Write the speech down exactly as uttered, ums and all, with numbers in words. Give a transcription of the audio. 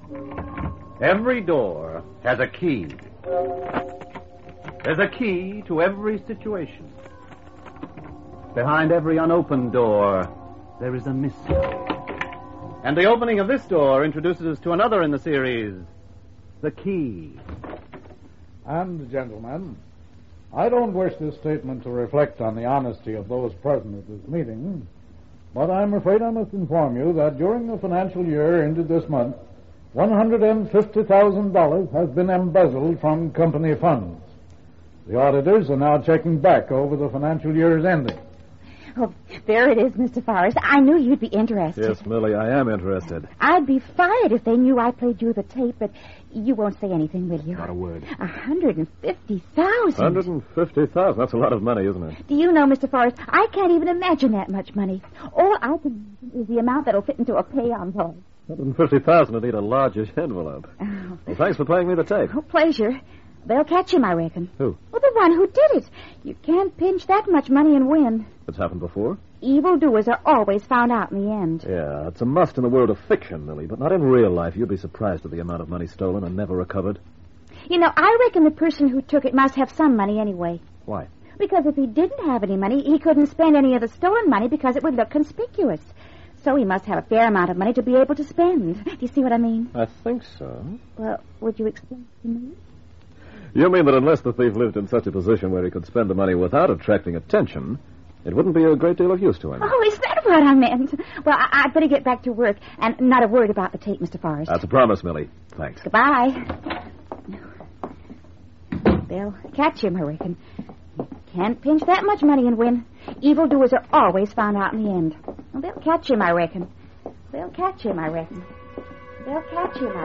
Every door has a key. There's a key to every situation. Behind every unopened door, there is a mystery. And the opening of this door introduces us to another in the series, The Key. And, gentlemen, I don't wish this statement to reflect on the honesty of those present at this meeting, but I'm afraid I must inform you that during the financial year ended this month, one hundred fifty thousand dollars has been embezzled from company funds. The auditors are now checking back over the financial year's ending. Oh, there it is, Mister Forrest. I knew you'd be interested. Yes, Millie, I am interested. I'd be fired if they knew I played you the tape, but you won't say anything, will you? Not a word. A hundred and fifty thousand. Hundred and fifty thousand. That's a lot of money, isn't it? Do you know, Mister Forrest, I can't even imagine that much money. All I can imagine is the amount that'll fit into a pay envelope. Hundred and fifty thousand would need a largish envelope. Oh. Well, thanks for playing me the tape. Oh, pleasure. They'll catch him, I reckon. Who? Well, the one who did it. You can't pinch that much money and win. It's happened before? Evildoers are always found out in the end. Yeah, it's a must in the world of fiction, Millie, but not in real life. You'd be surprised at the amount of money stolen and never recovered. You know, I reckon the person who took it must have some money anyway. Why? Because if he didn't have any money, he couldn't spend any of the stolen money because it would look conspicuous. So he must have a fair amount of money to be able to spend. Do you see what I mean? I think so. Well, would you explain to me? You mean that unless the thief lived in such a position where he could spend the money without attracting attention, it wouldn't be a great deal of use to him? Oh, is that what I meant? Well, I- I'd better get back to work, and not a word about the tape, Mister Forrest. That's a promise, Millie. Thanks. Goodbye. They'll catch him, I reckon. You can't pinch that much money and win. Evildoers are always found out in the end. Well, they'll catch him, I reckon. They'll catch him, I reckon. They'll catch him, I reckon.